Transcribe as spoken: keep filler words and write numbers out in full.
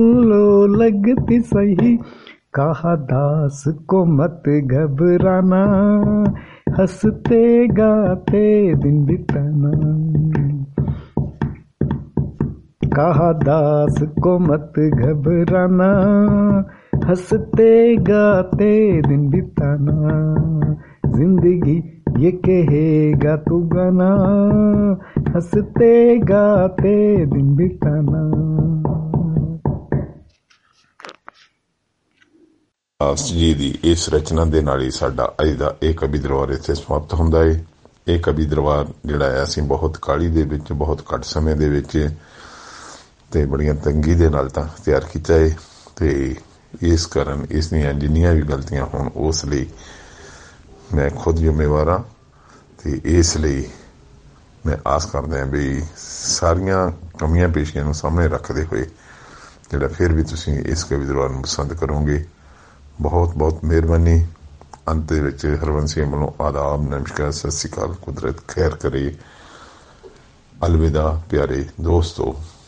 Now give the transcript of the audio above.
लो लगती सही, कहा दास को मत घबराना, हंसते गाते दिन बिताना। कहा दास को मत घबराना, हंसते गाते दिन बिताना। जिंदगी ये कहेगा तू गाना, हंसते गाते दिन बिताना। दास जी ਦੀ ਇਸ ਰਚਨਾ ਦੇ ਨਾਲ ਹੀ ਸਾਡਾ ਅੱਜ ਦਾ ਇਹ ਕਵੀ ਦਰਬਾਰ ਇੱਥੇ ਸਮਾਪਤ ਹੁੰਦਾ ਹੈ। ਇਹ ਕਵੀ ਦਰਬਾਰ ਜਿਹੜਾ ਹੈ ਅਸੀਂ ਬਹੁਤ ਕਾਹਲੀ ਦੇ ਵਿੱਚ, ਬਹੁਤ ਘੱਟ ਸਮੇਂ ਦੇ ਵਿੱਚ ਤੇ ਬੜੀਆਂ ਤੰਗੀ ਦੇ ਨਾਲ ਤਾਂ ਤਿਆਰ ਕੀਤਾ ਹੈ, ਤੇ ਇਸ ਕਾਰਨ ਇਸ ਦੀਆਂ ਜਿੰਨੀਆਂ ਵੀ ਗਲਤੀਆਂ ਹੋਣ ਉਸ ਲਈ ਮੈਂ ਖੁਦ ਜ਼ਿੰਮੇਵਾਰ ਹਾਂ। ਤੇ ਇਸ ਲਈ ਮੈਂ ਆਸ ਕਰਦਾ ਹਾਂ ਵੀ ਸਾਰੀਆਂ ਕਮੀਆਂ ਪੇਸ਼ੀਆਂ ਨੂੰ ਸਾਹਮਣੇ ਰੱਖਦੇ ਹੋਏ ਜਿਹੜਾ ਫਿਰ ਵੀ ਤੁਸੀਂ ਇਸ ਕਵੀ ਦਰਬਾਰ ਨੂੰ ਪਸੰਦ ਕਰੋਗੇ। ਬਹੁਤ ਬਹੁਤ ਮਿਹਰਬਾਨੀ। ਅੰਤ ਦੇ ਵਿੱਚ ਹਰਵੰਸ ਸਿੰਘ ਵੱਲੋਂ ਆਦਾਬ, ਨਮਸਕਾਰ, ਸਤਿ ਸ਼੍ਰੀ ਅਕਾਲ। ਕੁਦਰਤ ਖੈਰ ਕਰੇ। ਅਲਵਿਦਾ ਪਿਆਰੇ ਦੋਸਤੋ।